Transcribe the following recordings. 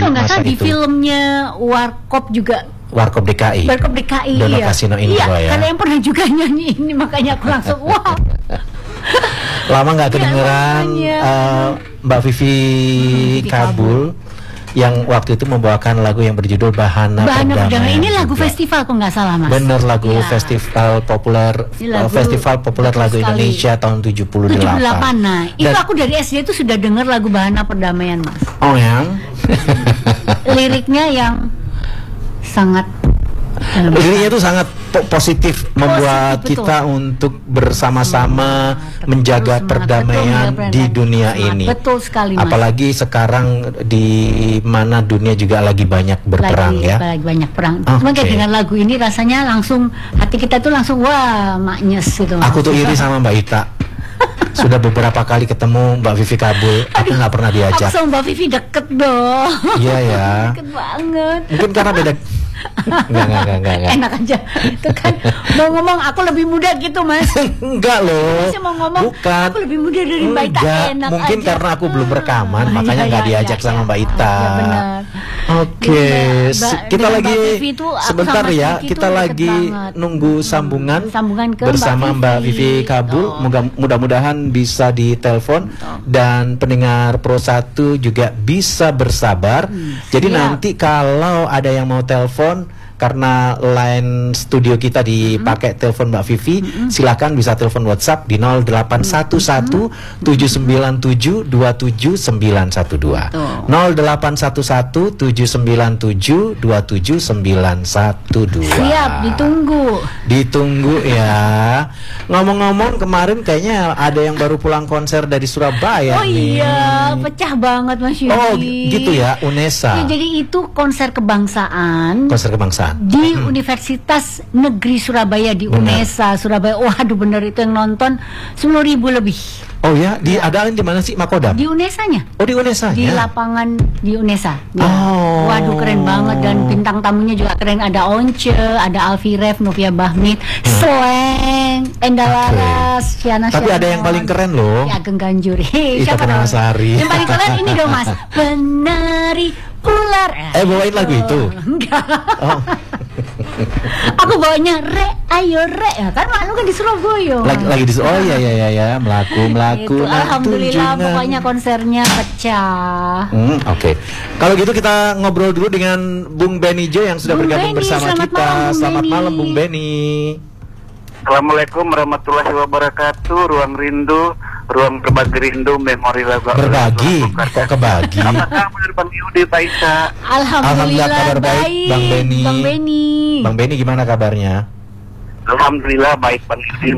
kalau nggak salah di itu. filmnya Warkop juga. Warkop DKI. Warkop DKI, Dono iya. Kasino Indro Iya, ya. kalian pernah juga nyanyi ini, makanya aku langsung wah. Lama nggak kedengeran namanya. Mbak Vivi Kabul yang waktu itu membawakan lagu yang berjudul Bahana Perdamaian. Ini lagu juga. festival kok nggak salah, Mas. Bener, lagu Iya. festival populer lagu sekali. Indonesia tahun 78. 78. Nah, itu Dan- aku dari SD itu sudah dengar lagu Bahana Perdamaian, Mas. Oh ya. Liriknya yang sangat Liriknya itu sangat positif, membuat betul. kita untuk bersama-sama menjaga Semangat, perdamaian betul, di betul. dunia Semangat, ini. betul sekali, Mas. Apalagi sekarang di mana dunia juga lagi banyak berperang ya. lagi banyak perang. Oke. Cuma kayak dengan lagu ini rasanya langsung hati kita tuh langsung wah maknyes gitu. Aku tuh iri sama Mbak Ita. Sudah beberapa kali ketemu Mbak Vivi Kabul, aku nggak pernah Aku diajak. sama Mbak Vivi deket dong. Iya ya. Deket banget. Mungkin karena beda. Enggak. Enak aja. Itu kan mau ngomong aku lebih muda gitu, Mas. Enggak loh. Saya mau ngomong Bukan. aku lebih muda dari Mbak Ita. Enggak. Enak Mungkin aja. karena aku belum rekaman, makanya nggak diajak sama Mbak Ita. Ya benar. Oke, kita dengan lagi Mbak Vivi itu aku sebentar sama ya, Vicky kita tuh deket lagi banget. nunggu sambungan ke bersama Mbak Vivi Kabul. Mudah-mudahan bisa ditelepon dan pendengar Pro 1 juga bisa bersabar. Jadi siap. nanti kalau ada yang mau telepon karena line studio kita dipakai telepon Mbak Vivi, silakan bisa telepon WhatsApp di 0811 797 27912. 0811 797 27912. Siap, Ditunggu ya. Ngomong-ngomong, kemarin kayaknya ada yang baru pulang konser dari Surabaya Oh nih. iya, pecah banget Mas Yudi. Oh gitu ya, UNESA. Ya, jadi itu konser kebangsaan Konser kebangsaan. di Universitas Negeri Surabaya di Benar. UNESA Surabaya. Waduh bener itu yang nonton 10.000 lebih Oh ya, diadain di mana sih, Makodam? di UNESA-nya. Oh di UNESA Di ya. lapangan di UNESA. Ya. Oh. Waduh keren banget dan bintang tamunya juga keren. Ada Once, ada Alfi Ref, Novia Bahmit, Sleng, Enda Laras, Syana Tapi ada yang paling keren loh. Ya Ageng Ganjur. Ita Siapa Purnamasari. dong? Yang paling keren ini dong Mas. Penari ular. Bawain lagu itu. Enggak. Oh. Aku bawanya ayo ya kan malu kan di Surabaya. Lagi di oh ya melaku Itu, alhamdulillah tunjungan. pokoknya konsernya pecah. Oke. Kalau gitu kita ngobrol dulu dengan Bung Benijo yang sudah Bung bergabung Beni, bersama selamat kita. malam, Bung Selamat Beni. malam Bung Beni. Assalamualaikum warahmatullahi wabarakatuh. Ruang rindu, ruang berbagi rindu, memori lagu. Berbagi, kok kebagi? Apa kabar Bang Yudi, Pak Isa? Alhamdulillah kabar baik, Bang Beni. Bang Beni. Bang Beni gimana kabarnya? Alhamdulillah baik Bang Yudi,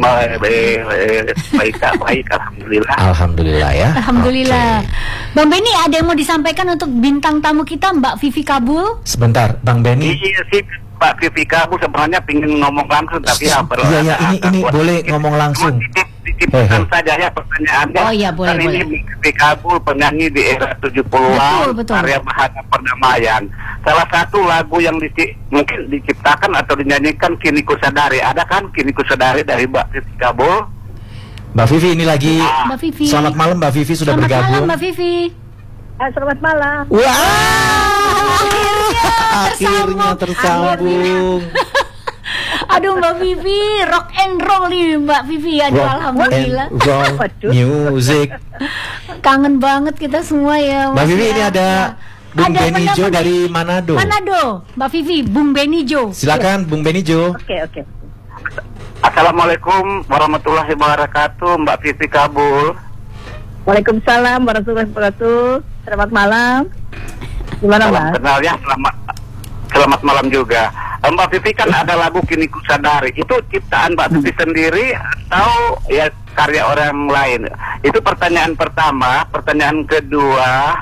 baik baik, alhamdulillah. Alhamdulillah ya. Alhamdulillah. Oke. Bang Beni ada yang mau disampaikan untuk bintang tamu kita Mbak Vivi Kabul? Sebentar, Bang Beni. Iya sih Pak Vivi, aku sebenarnya pingin ngomong langsung tapi ya Iya, ini boleh ngomong langsung. Titipkan saja ya pertanyaannya. Oh iya, boleh, Kan ini boleh. Vivi Kabul penyanyi di era 70-an, Betul. karya Bahana Perdamaian. Salah satu lagu yang mungkin diciptakan atau dinyanyikan Kini Ku Sadari. Ada kan Kini Ku Sadari dari Mbak Vivi Kabul? Mbak Vivi ini lagi. Mbak Vivi. Selamat malam Mbak Vivi sudah Selamat bergabung. malam Mbak Vivi. Selamat malam. Wah, akhirnya tersambung. Aduh Mbak Vivi, rock and roll nih Mbak Vivi. Aduh Rock alhamdulillah. and roll music. Kangen banget kita semua ya. Mbak Mas, Vivi ya. ini ada Bung Ada Benijo pendapat dari Manado. Manado, Mbak Vivi, Bung Benijo. Silakan Bung Benijo. Oke. Assalamualaikum warahmatullahi wabarakatuh, Mbak Vivi Kabul. Waalaikumsalam warahmatullahi wabarakatuh. Selamat malam. Gimana Salam Mas? kenal ya, selamat malam juga. Mbak Vivi kan ada lagu Kini Ku Sadari. Itu ciptaan Mbak Vivi sendiri atau ya karya orang lain? Itu pertanyaan pertama. Pertanyaan kedua,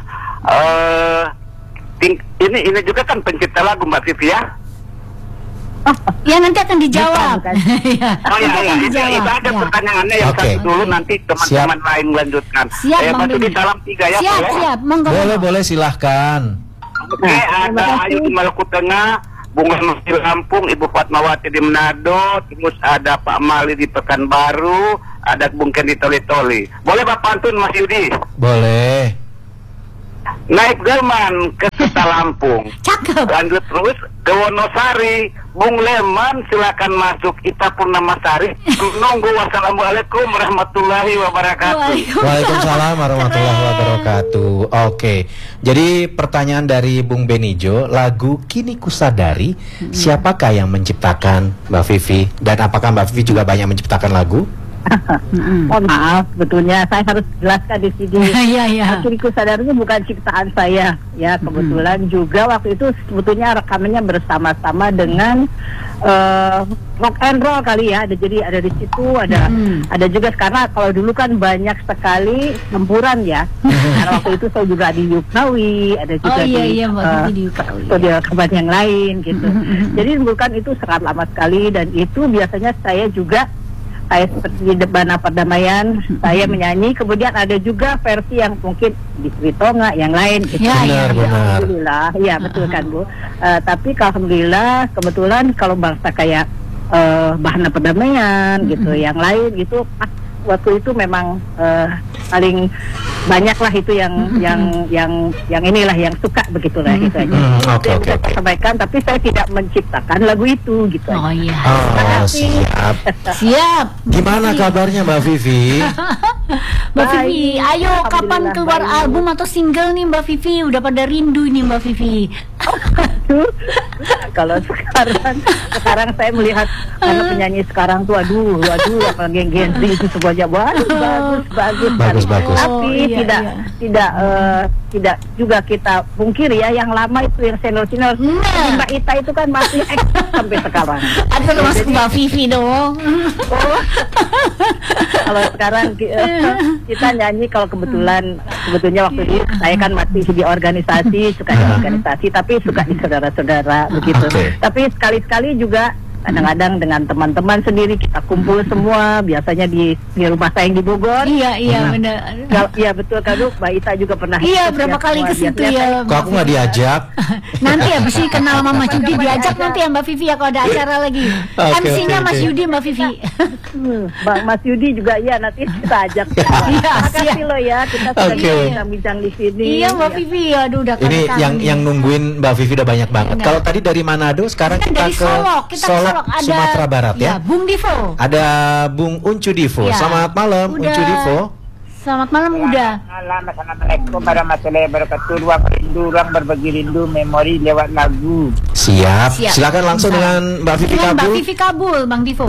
ini juga kan pencipta lagu Mbak Vivi ya? Ya nanti akan dijawab. Bukan. Ya, Oh nanti ya, akan itu dijawab. ada Ya. pertanyaannya yang Oke. satu dulu, nanti teman-teman lain melanjutkan. Siap, Bang Mbak Vivi, Beni. salam 3 ya, Siap, boleh? siap. Monggo. Boleh silahkan. Oke, terima ada kasih. Ayu di Maluku Tengah, Bunga Masih Lampung, Ibu Fatmawati di Manado, terus ada Pak Mali di Pekanbaru, ada Bung Ken di Toli-Toli. Boleh Pak pantun Mas Yudi? Boleh. Naik delman ke Kota Lampung. Cakep. Lanjut terus ke Wonosari, Bung Leman silakan masuk. Ita Purnamasari menunggu. Wassalamualaikum warahmatullahi wabarakatuh. Waalaikumsalam warahmatullahi wabarakatuh. Oke, jadi pertanyaan dari Bung Benijo, lagu Kini Kusadari, siapakah yang menciptakan, Mbak Vivi? Dan apakah Mbak Vivi juga banyak menciptakan lagu? Mohon maaf, sebetulnya saya harus jelaskan di sini. Iya, iya. Kini Kusadari ini bukan ciptaan saya, ya kebetulan juga waktu itu sebetulnya rekamannya bersama-sama dengan rock and roll kali ya. Jadi ada di situ, ada juga karena kalau dulu kan banyak sekali campuran ya. Karena waktu itu saya juga di Yuknawi, ada juga di studio rekaman yang lain gitu. Jadi bukan itu sangat lama sekali dan itu biasanya saya seperti di Bana Perdamaian, saya menyanyi, kemudian ada juga versi yang mungkin di Sritonga, yang lain gitu. Benar. Alhamdulillah, ya betul kan Bu. Tapi alhamdulillah kebetulan kalau bangsa kayak Bahana Perdamaian gitu, yang lain gitu, waktu itu memang paling banyak lah itu yang inilah yang suka begitulah gitu aja. Oke. Sampaikan, tapi saya tidak menciptakan lagu itu gitu. Oh iya. Oh, siap. Siap. Gimana kabarnya Mbak Vivi? Mbak Vivi, ayo kapan Alhamdulillah, keluar baik. album atau single nih Mbak Vivi? Udah pada rindu ini Mbak Vivi. Kalau sekarang saya melihat karena penyanyi sekarang tuh aduh apalagi yang Gen Z itu semuanya bagus. Tapi tidak juga kita pungkiri ya, yang lama itu yang senior Mbak Ita itu kan masih eksis sampai sekarang. Ada termasuk Mbak Vivi dong. Kalau sekarang kita nyanyi, kalau sebetulnya waktu itu saya kan masih di organisasi, suka di organisasi, tapi suka di saudara-saudara begitu. Tapi sekali-sekali juga kadang-kadang dengan teman-teman sendiri kita kumpul semua, biasanya di rumah saya yang di Bogor. Iya benar. Iya betul kan, Mbak Ita juga pernah. Iya, berapa kali ke situ ya. Kok aku nggak diajak? Nanti habis ini kenal sama Mas Yudi, diajak nanti ya Mbak Vivi ya kalau ada acara lagi. MC-nya Mas Yudi, Mbak Vivi. Mas Yudi juga iya, nanti kita ajak. Iya, makasih loh ya, kita sudah bincang-bincang di sini. Iya Mbak Vivi, aduh udah Ini yang nungguin Mbak Vivi udah banyak banget. Kalau tadi dari Manado, sekarang kita ke Solok, ada Sumatera Barat ya. Bung Divo. Ada Bung Uncu Divo. Ya. Selamat malam Udah. Uncu Divo. Selamat malam udah. Assalamualaikum warahmatullahi wabarakatuh. Ruang berbagi rindu memori lewat lagu. Siap. Silakan langsung dengan Mbak Vivi Dengan Mbak Kabul. Vivi Kabul, Bang Divo.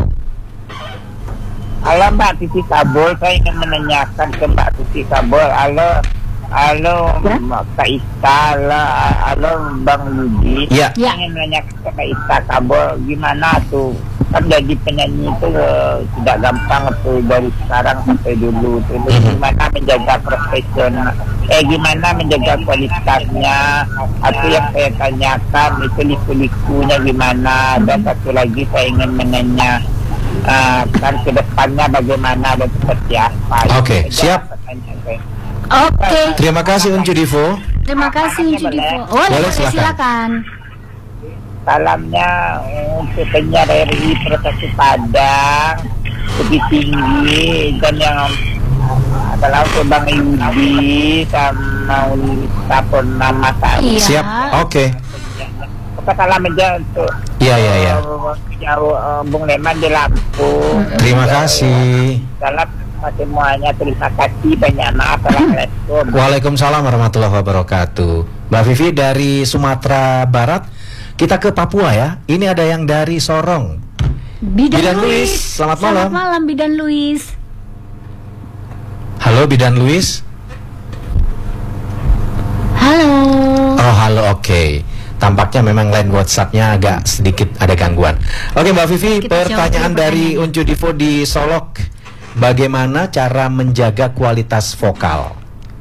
Halo Mbak Vivi Kabul, saya ingin menanyakan ke Mbak Vivi Kabul. Halo Kak Ita, halo Bang Yudi. Ya. Ya. Ingin menanyakan ke Kak Ita Kabul, gimana tuh? Kan jadi penyanyi itu tidak gampang tuh dari sekarang sampai dulu. Tuh. Gimana menjaga profesional? Gimana menjaga kualitasnya? Atau yang saya tanyakan itu liku-likunya gimana? Dan satu lagi saya ingin menanya kan ke depannya bagaimana dan seperti apa? Oke, siap. Oke. Terima kasih Uncu Divo. Terima kasih Uncu Divo. Boleh, Silakan. Salamnya untuk penyiar RRI Prestasi Padang Bukit Tinggi, dan yang adalah untuk Bang Yudi sama Ulita Purnamasari. Iya. Siap. Oke. Salam aja untuk Bung Leman di Lampung. Terima kasih. Salam semuanya, terima kasih, banyak maaf. Assalamualaikum. Waalaikumsalam warahmatullahi wabarakatuh. Mbak Vivi dari Sumatera Barat, kita ke Papua ya. Ini ada yang dari Sorong. Bidan Luis, selamat malam. Selamat malam Bidan Luis. Halo Bidan Luis. Halo. Oh halo, oke. Tampaknya memang line WhatsApp-nya agak sedikit ada gangguan. Oke Mbak Vivi, Kita pertanyaan jawab dari pertanyaan. Uncu Divo di Solok. Bagaimana cara menjaga kualitas vokal?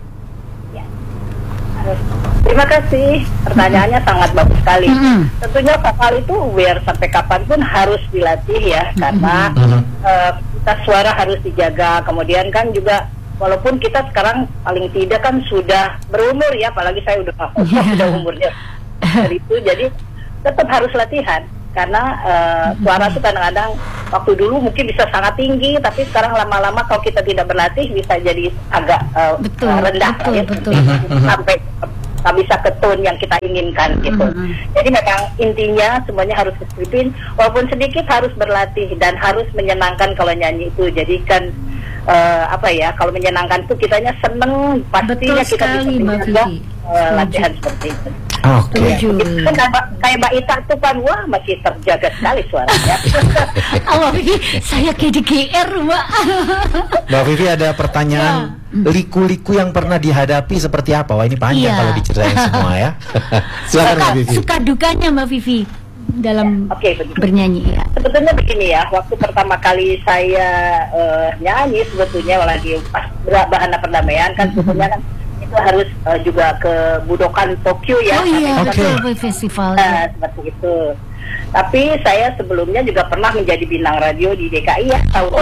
Terima kasih, pertanyaannya sangat bagus sekali. Tentunya vokal itu biar sampai kapanpun harus dilatih ya, karena kita suara harus dijaga. Kemudian kan juga walaupun kita sekarang paling tidak kan sudah berumur ya, apalagi saya udah umurnya dari itu, jadi tetap harus latihan. Karena suara itu kadang-kadang waktu dulu mungkin bisa sangat tinggi, tapi sekarang lama-lama kalau kita tidak berlatih bisa jadi agak rendah betul. sampai nggak bisa ke tone yang kita inginkan gitu. Jadi memang intinya semuanya harus disiplin, walaupun sedikit harus berlatih dan harus menyenangkan kalau nyanyi itu. Jadi kan kalau menyenangkan tuh kitanya seneng, pastinya kita bisa menjaga latihan seperti itu. Oke. Kayak Mbak Ita tuh kan, wah masih terjaga sekali suaranya. Mbak Vivi, saya kayak di GR, Mbak. Mbak Vivi, ada pertanyaan, liku-liku yang pernah dihadapi seperti apa? Wah, ini panjang kalau diceritain semua ya. Silakan Mbak Vivi. Suka dukanya Mbak Vivi dalam bernyanyi ya. Sebetulnya begini ya, waktu pertama kali saya nyanyi sebetulnya lagi pas Bahana Perdamaian kan sebetulnya kan itu harus juga ke Budokan Tokyo ya. Oh iya, betul, festival. Seperti itu. Tapi saya sebelumnya juga pernah menjadi bintang radio di DKI ya tahun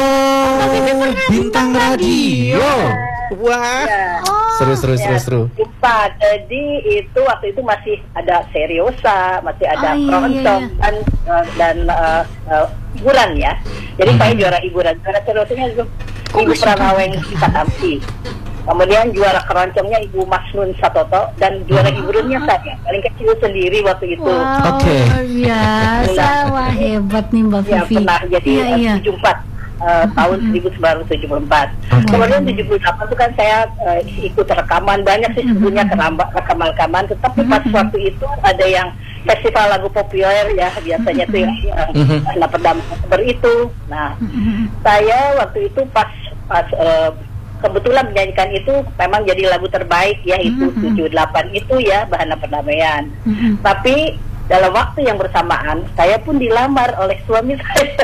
bintang radio. Wah. Seru. Jadi itu waktu itu masih ada Seriosa, masih ada Keroncong dan hiburan ya. Jadi saya juara hiburan. Juara Seriosanya itu Ibu Pranaweng Sita Tamsi. Kemudian juara keroncongnya Ibu Masnun Satoto dan juara hiburannya saya paling kecil sendiri waktu itu. Oke. Biasa, wah hebat nih Mbak Vivi. Ya pernah jadi 74 tahun 1974. Kemudian 78 itu kan saya ikut rekaman banyak sih sebetulnya rekaman-rekaman. Tetapi pas waktu itu ada yang festival lagu populer ya biasanya tuh yang Perdamaian itu. Nah saya waktu itu pas kebetulan menyanyikan itu memang jadi lagu terbaik ya itu 78 itu ya Bahana Perdamaian. Tapi dalam waktu yang bersamaan saya pun dilamar oleh suami saya.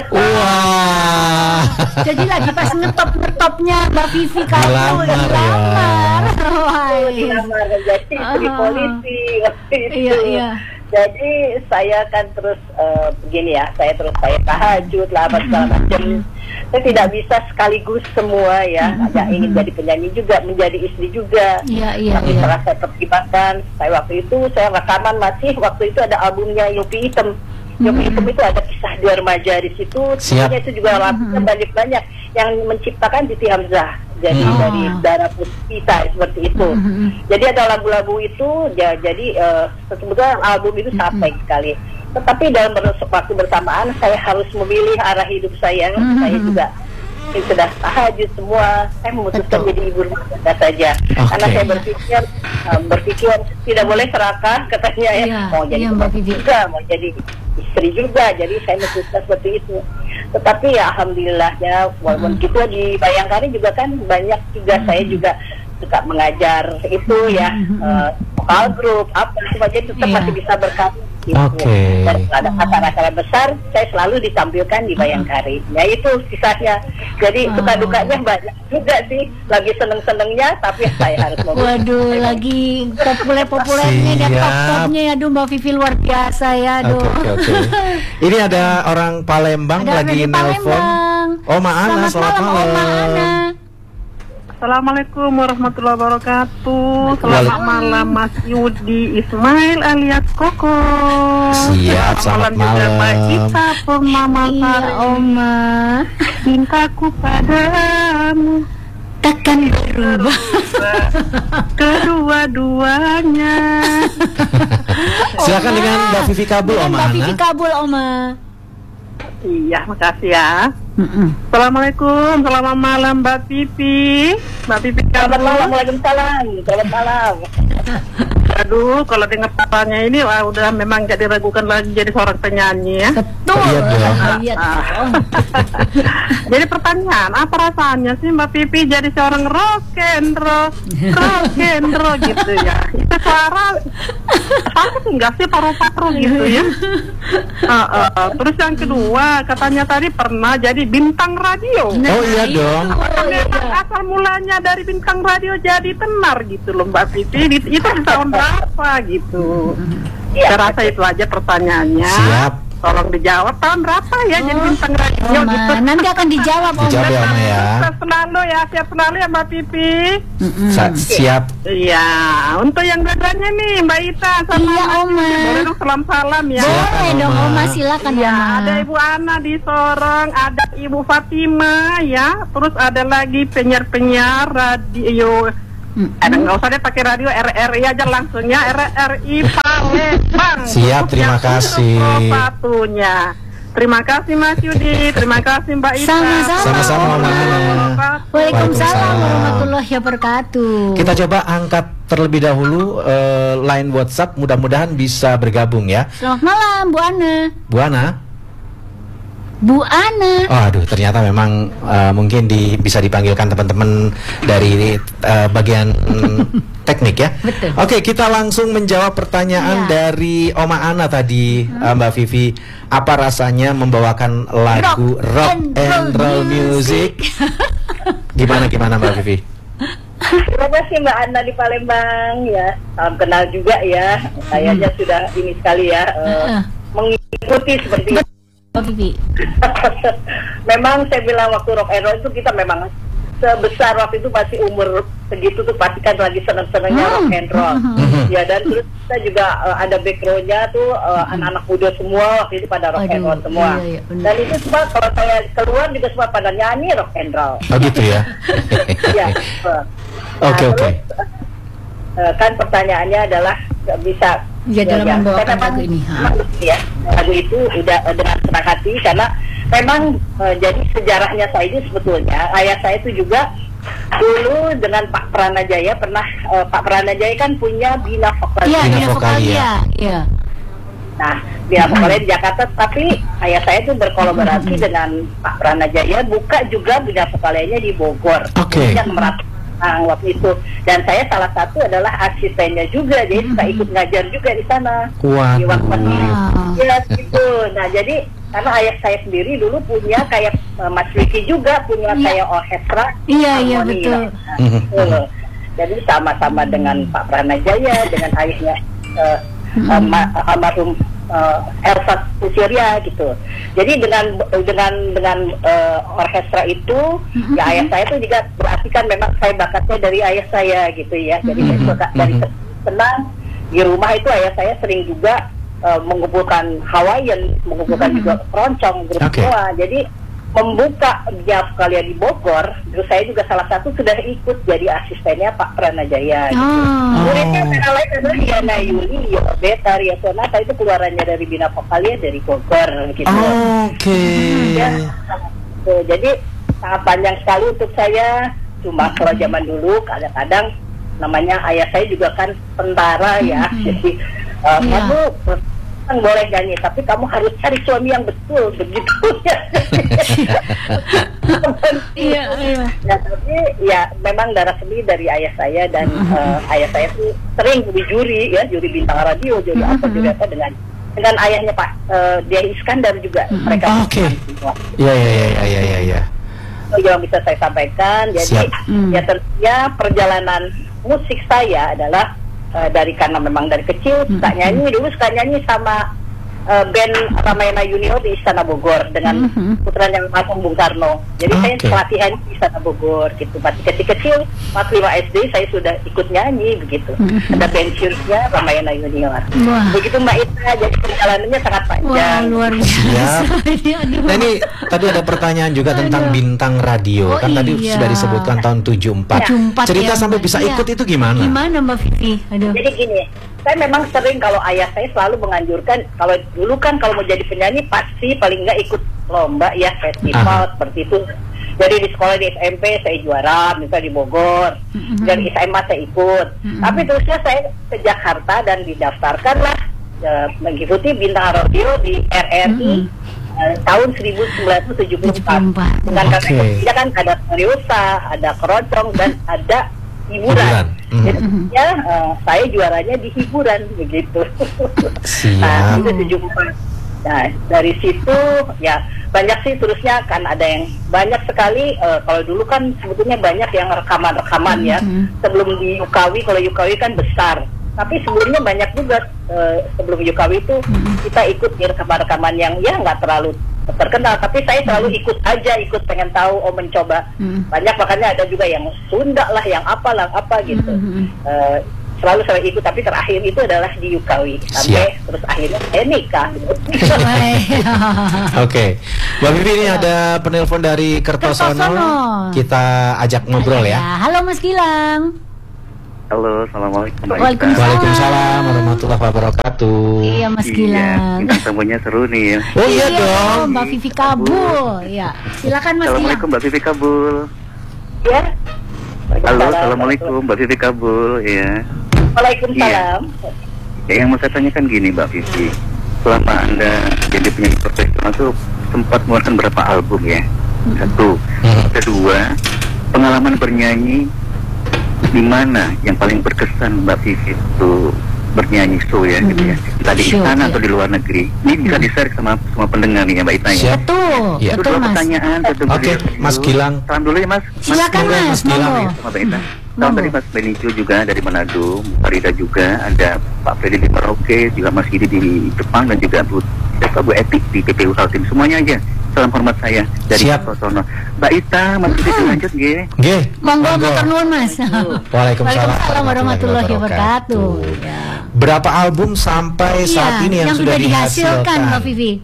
Wah. Jadi lagi pas ngetopnya Mbak Vivi kamu dilamar. Dilamar jadi istri polisi waktu itu. Iya. Jadi saya kan terus begini ya, saya tahajud lah apa segala macam. Saya tidak bisa sekaligus semua ya. Ada ingin jadi penyanyi juga, menjadi istri juga. Tapi setelah saya pertimbangkan, saya waktu itu saya rekaman masih waktu itu ada albumnya Yopi Hitam. Yopi Hitam itu ada kisah dua remaja di situ. Sebenarnya itu juga lagunya banyak yang menciptakan Siti Hamzah. Jadi dari Darah Puspita seperti itu. Jadi ada lagu-lagu itu jadi sebetulnya album itu sangat baik sekali. Tetapi dalam waktu bersamaan saya harus memilih arah hidup saya. Saya juga sudah tahajud semua. Saya memutuskan jadi ibu rumah tangga saja. Karena saya berpikir tidak boleh serakah katanya ya. Mau jadi bapak juga, mau jadi istri juga. Jadi saya memutuskan seperti itu. Tetapi ya alhamdulillahnya walaupun gitu di Bayangkari juga kan banyak juga saya juga suka mengajar itu ya vokal grup apa saja tetap masih bisa berkarya gitu. Dan ada acara-acara besar saya selalu ditampilkan di Bayangkari. Ya itu kisahnya. Jadi suka dukanya banyak juga sih. Lagi seneng-senengnya tapi saya harus waduh lagi populernya dan top-topnya ya. Aduh Mbak Vivi luar biasa ya. Aduh. Ini ada orang Palembang lagi nelpon. Oma Ana, selamat malam. Assalamualaikum warahmatullahi wabarakatuh. Selamat malam Mas Yudi Ismail alias Koko. Siap, selamat malam. Mbak Ita Purnama Sari. Oma, cintaku padamu takkan berubah. Kedua-duanya. Silakan dengan Mbak Vivi Kabul, Oma. Mbak Vivi Kabul, Oma. Iya, makasih ya. Assalamualaikum, selamat malam Mbak Pipi. Mbak Pipi, selamat malam. Waalaikumsalam. Selamat malam. Aduh, kalau dengar katanya ini udah memang jadi ragukan lagi jadi seorang penyanyi ya. Betul. Iya. Jadi pertanyaan, apa rasanya sih Mbak Pipi jadi seorang rock and roll gitu ya? Itu suara sakit enggak sih paru-paru gitu ya? Terus yang kedua, katanya tadi pernah jadi bintang radio. Oh iya dong. Asal mulanya dari bintang radio jadi tenar gitu loh Mbak Pipi. Itu tahun berapa gitu? Saya rasa itu aja pertanyaannya. Siap. Tolong dijawab tahun berapa ya jadi bintang radio gitu. Nanti akan dijawab Om. Dijawab ya Oma ya. Siap selalu ya Mbak Pipi. Siap. Iya, untuk yang dadanya nih Mbak Ita sama iya, Oma. Boleh dong salam-salam ya. Boleh dong Oma, silakan ya, Oma. ada Ibu Ana di Sorong, ada Ibu Fatima ya, terus ada lagi penyiar-penyiar radio Ada nggak usah deh pakai radio, RRI aja langsungnya, RRI Palembang. Siap, terima Untuk kasih. satunya. Terima kasih Mas Yudi, terima kasih Mbak Ita. Sama-sama, Mama Ana. Waalaikumsalam warahmatullahi wabarakatuh. Kita coba angkat terlebih dahulu line WhatsApp, mudah-mudahan bisa bergabung ya. Selamat malam Bu Ana. Bu Ana. Bu Ana. Oh, aduh, ternyata memang mungkin bisa dipanggilkan teman-teman dari bagian teknik ya. Betul. Oke, kita langsung menjawab pertanyaan dari Oma Ana tadi, Mbak Vivi. Apa rasanya membawakan lagu rock and roll music? Gimana Mbak Vivi? Terima kasih Mbak Ana di Palembang ya. Salam kenal juga ya. Kayaknya sudah ini sekali ya mengikuti seperti itu. Mbak Vivi. Memang saya bilang waktu rock and roll itu kita memang sebesar waktu itu masih umur segitu tuh pasti kan lagi seneng-senengnya rock and roll. Ya, dan terus kita juga ada backgroundnya tuh anak-anak muda semua waktu itu pada rock and roll semua. Iya, Dan itu semua kalau saya keluar juga semua pada nyanyi rock and roll. Oh gitu ya. Ya. Oke. Kan pertanyaannya adalah bisa Ya, dalam membawakan lagu ini. Ya, lagu itu udah dengan senang hati karena memang jadi sejarahnya saya ini sebetulnya ayah saya itu juga dulu dengan Pak Pranajaya pernah Pak Pranajaya kan punya Bina Vokalia. Iya, Bina Bina Vokalia. Iya. Nah, Bina Vokalia di Jakarta, tapi ayah saya itu berkolaborasi dengan Pak Pranajaya buka juga Bina Vokalianya di Bogor. Oke. Yang waktu itu, dan saya salah satu adalah asistennya juga, jadi saya ikut ngajar juga di sana. Di waktu ya gitu. Nah, jadi karena ayah saya sendiri dulu punya kayak Mas Vicky juga punya kayak orkestra. Iya betul. Nah, jadi sama-sama dengan Pak Pranajaya, dengan ayahnya almarhum Elsa Susiria gitu. Jadi dengan orkestra itu ya ayah saya tuh juga berarti kan memang saya bakatnya dari ayah saya gitu ya. Jadi saya suka dari senang di rumah itu ayah saya sering juga mengumpulkan Hawaiian, mengumpulkan juga keroncong grup semua. Jadi membuka Bina Vokalia di Bogor, terus saya juga salah satu sudah ikut jadi asistennya Pak Pranajaya. Gitu. Muridnya antara lain adalah Yana Yuli, Beta, Ria Sonata, itu keluarannya dari Bina Vokalia dari Bogor gitu. Ya, jadi sangat panjang sekali untuk saya. Cuma kalau zaman dulu kadang-kadang namanya ayah saya juga kan tentara ya, jadi kamu boleh nyanyi, tapi kamu harus cari suami yang betul begitu ya. Iya. Nah, tapi ya memang darah seni dari ayah saya dan ayah saya tuh sering di juri bintang radio, juri apa dengan ayahnya Pak Dian Iskandar juga mereka. Iya. Itu yang bisa saya sampaikan. Jadi ya tentunya perjalanan musik saya adalah karena memang dari kecil suka nyanyi sama band Ramayana Junior di Istana Bogor dengan putranya almarhum Bung Karno. Jadi saya pelatihan di Istana Bogor gitu. Masih kecil-kecil, pas 5 SD saya sudah ikut nyanyi begitu. Ada pensiunnya Ramayana Junior. Begitu Mbak Ita, jadi perjalanannya sangat panjang. Wah, luar biasa. Nah, ini tadi ada pertanyaan juga tentang bintang radio. Kan tadi sudah disebutkan tahun 74. Cerita sampai bisa ikut itu gimana? Gimana Mbak Vivi? Jadi gini, saya memang sering kalau ayah saya selalu menganjurkan, kalau dulu kan kalau mau jadi penyanyi pasti paling nggak ikut lomba ya, festival seperti itu. Jadi di sekolah di SMP saya juara, misalnya di Bogor, dan SMA saya ikut. Tapi terusnya saya ke Jakarta dan didaftarkanlah mengikuti bintang radio di RRI tahun 1974. Dengan karena kan ada seriosa, ada keroncong dan ada hiburan. Jadi saya juaranya di hiburan begitu. Nah, itu 74. Nah, dari situ ya banyak sih terusnya kan ada yang banyak sekali kalau dulu kan sebetulnya banyak yang rekaman-rekaman ya. Sebelum di Yukawi, kalau Yukawi kan besar. Tapi sebelumnya banyak juga sebelum Yukawi itu kita ikut di rekaman-rekaman yang ya nggak terlalu terkenal, tapi saya selalu ikut pengen tahu, mencoba. Banyak, makanya ada juga yang Sunda lah, yang apa gitu. Selalu saya ikut, tapi terakhir itu adalah di Yukawi sampai terus akhirnya saya nikah. Oke, Mbak Vivi, ini ada penelpon dari Kertosono. Kita ajak ngobrol ya. Halo Mas Gilang. Halo, assalamualaikum. Waalaikumsalam warahmatullahi wabarakatuh. Iya Mas Gilang. Kita temunya seru nih ya. Oh iya dong. Mbak Vivi Kabul. Ya, silakan Mas Gilang. Assalamualaikum Mbak Vivi Kabul. Ya. Halo, assalamualaikum Mbak Vivi Kabul. Ya. Waalaikumsalam. Ya, yang mau saya tanyakan gini Mbak Vivi. Selama Anda jadi penyanyi profesional tuh sempat mengeluarkan berapa album ya? Satu. Kedua, pengalaman bernyanyi di mana yang paling berkesan Mbak Vivi itu bernyanyi show ya gitu ya, entah di Show, istana iya. atau di luar negeri. Ini bisa di-share sama semua pendengar nih ya Mbak Ita ya. Siap. Betul, Iya. Itu betul dua Mas. pertanyaan tentu Oke, beliau. Mas Gilang. Salam dulu ya Mas. Silakan Mas, Mas, Gilang. monggo. Sama Mbak Ita. Salam Monggo. dari Mas Benicio juga dari Manado, Farida juga, ada Pak Freddy di Merauke, juga Mas Gidi di Jepang dan juga Bu Etik di PPU Kaltim. Semuanya aja. Salam hormat saya dari Siap. Sosono. Mbak Ita, Mas Gidi lanjut nggih. Nggih. Monggo matur nuwun Mas. Waalaikumsalam warahmatullahi wabarakatuh. Ya. Berapa album sampai saat ini yang sudah dihasilkan? Mbak Vivi?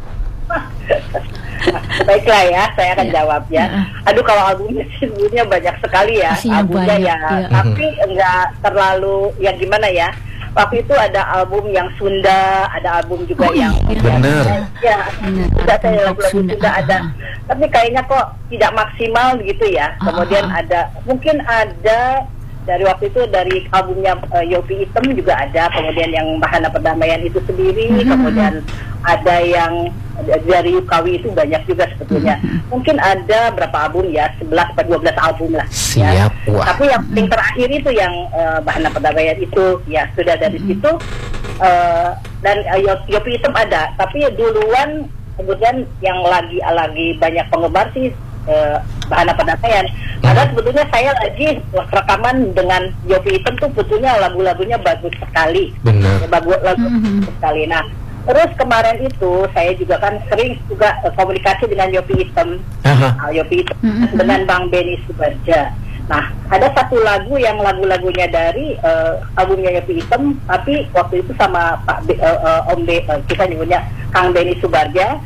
Baiklah ya, saya akan jawab ya. Aduh, kalau albumnya sih sebenarnya banyak sekali ya, Pastinya albumnya banyak, ya. iya. Tapi enggak terlalu yang gimana ya. Waktu itu ada album yang Sunda, ada album juga yang Bener. ya, Bener, sudah saya album lagu-lagu Sunda. Sunda ada. Tapi kayaknya kok tidak maksimal begitu ya. Kemudian ada, mungkin ada dari waktu itu dari albumnya Yopi Item juga ada, kemudian yang Bahana Perdamaian itu sendiri, kemudian ada yang dari Yukawi itu banyak juga sebetulnya. Mungkin ada berapa album ya, 11 atau 12 album lah. Siap, Ya. wah. Tapi yang paling terakhir itu yang Bahana Perdamaian itu ya sudah dari situ, dan Yopi Item ada, tapi duluan kemudian yang lagi banyak penggemar sih Bahana Perdamaian. Padahal sebetulnya saya lagi rekaman dengan Yopi Item tuh sebetulnya lagu-lagunya bagus sekali. Benar. Lagu sekali. Nah, terus kemarin itu saya juga kan sering juga komunikasi dengan Yopi Item. Aha. Yopi Item dengan Bang Benny Subarja. Nah, ada satu lagu yang lagu-lagunya dari albumnya Yopi Item, tapi waktu itu sama Pak kita nyebutnya Kang Benny Subarja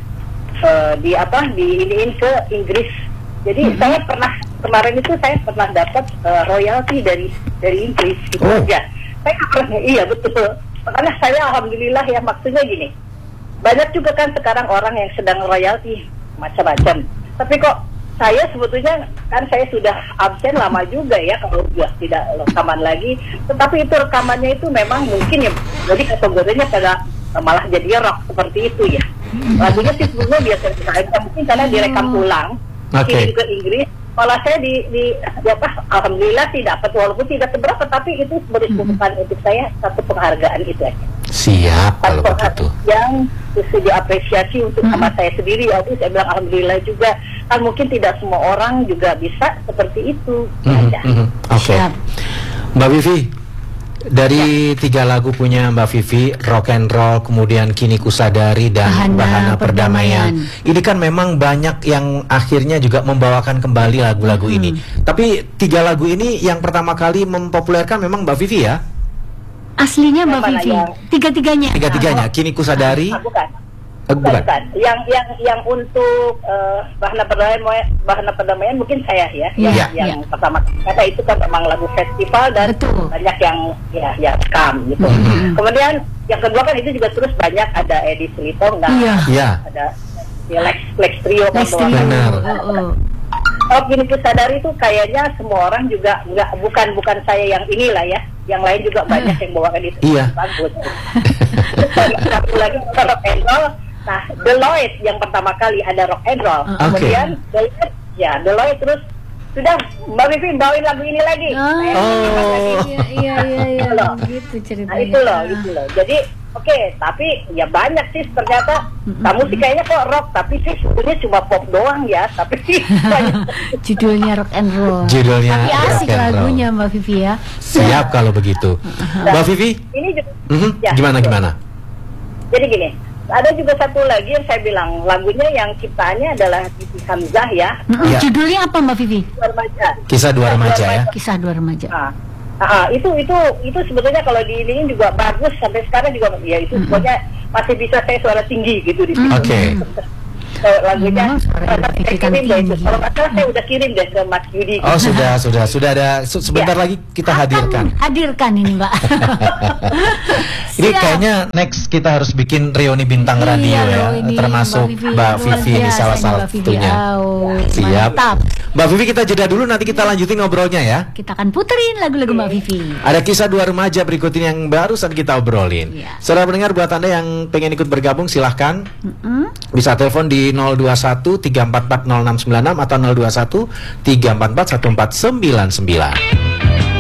diiniin ke Inggris. Jadi saya kemarin itu saya pernah dapat royalti dari Inggris gitu aja. Saya nggak pernah, iya betul. Makanya saya alhamdulillah ya, maksudnya gini, banyak juga kan sekarang orang yang sedang royalti macam-macam. Tapi kok saya sebetulnya kan saya sudah absen lama juga ya, kalau sudah tidak rekaman lagi. Tetapi itu rekamannya itu memang mungkin ya, jadi kategorinya pada malah jadi rock seperti itu ya. Lagunya sih sebetulnya biasa kita mungkin karena direkam ulang. Kirim ke Inggris, malah saya alhamdulillah sih dapat, walaupun tidak seberapa, tapi itu merupakan untuk saya satu penghargaan itu aja. Siap kalau begitu. Yang sudah apresiasi untuk sama saya sendiri, waktu saya bilang alhamdulillah juga, kan mungkin tidak semua orang juga bisa seperti itu. Oke. Mbak Vivi, dari 3 lagu punya Mbak Vivi, Rock and Roll, kemudian Kini Kusadari dan Bahana Perdamaian. Ini kan memang banyak yang akhirnya juga membawakan kembali lagu-lagu ini. Tapi 3 lagu ini yang pertama kali mempopulerkan memang Mbak Vivi ya? Aslinya Mbak Vivi. Tiga-tiganya. Tiga-tiganya. Kini Kusadari. Bukan. Yang untuk Bahana Perdamaian mungkin saya ya, yang pertama kata itu kan memang lagu festival dan banyak yang ya rekam gitu. Kemudian yang kedua kan itu juga terus banyak ada Edi Selitonga, ada Lex Trio. Benar. Oh, Kini Kusadari itu kayaknya semua orang juga bukan saya yang inilah ya, yang lain juga banyak yang bawakan itu. Bagus. Satu lagi rock and roll. Nah, Deloitte yang pertama kali ada rock and roll. Kemudian Deloitte terus sudah Mbak Vivi bawain lagu ini lagi. Iya. Gitu ceritanya. Nah, itu loh. Jadi tapi ya banyak sih ternyata. Kamu sih kayaknya kok rock, tapi sih sebetulnya cuma pop doang ya. Tapi judulnya rock and roll. Judulnya tapi asik rock and roll. lagunya Mbak Vivi ya. Siap kalau begitu. Mbak Vivi, ini juga, gimana? Jadi gini, ada juga satu lagi yang saya bilang lagunya yang ciptaannya adalah Siti Hamzah ya. Judulnya apa Mbak Vivi? Kisah Dua Remaja ya. Kisah Dua Remaja. Itu sebetulnya kalau diiniin juga bagus sampai sekarang juga ya itu pokoknya masih bisa saya suara tinggi gitu di situ. lagunya. Mbak Vivi kan kirim deh itu. tinggi. Kalau nggak salah saya udah kirim deh ke Mas Yudi. Oh sudah ada sebentar lagi kita hadirkan. Hadirkan ini Mbak. Ini Siap. kayaknya next kita harus bikin reuni bintang Iya, radio ya, loh, ini termasuk Mbak luar Vivi ini biasa salah ini, Mbak Vivi. satunya. Oh, Siap. mantap. Mbak Vivi kita jeda dulu, nanti kita lanjutin ngobrolnya ya. Kita akan puterin lagu-lagu Mbak Vivi. Ada kisah dua remaja berikut ini yang barusan kita obrolin. Iya. Saudara pendengar, buat Anda yang pengen ikut bergabung silahkan bisa telepon di 021 344 0696 atau 021 344 1499.